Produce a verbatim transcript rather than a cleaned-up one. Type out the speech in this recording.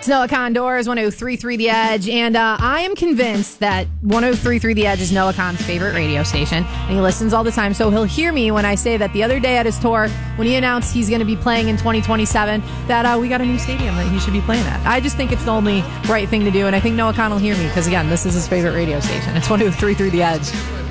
It's Noah Condors, one oh three point three The Edge, and uh, I am convinced that one oh three point three The Edge is Noah Khan's favorite radio station, and he listens all the time, so he'll hear me when I say that the other day at his tour, when he announced he's going to be playing in twenty twenty-seven, that uh, we got a new stadium that he should be playing at. I just think it's the only right thing to do, and I think Noah Khan will hear me, because again, this is his favorite radio station. It's one oh three point three The Edge.